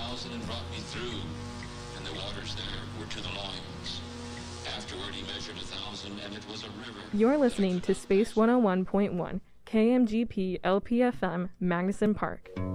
1,000 and brought me through, and the waters there were to the loins. Afterward he measured 1,000, and it was a river. You're listening to Space 101.1, KMGP LPFM, Magnuson Park.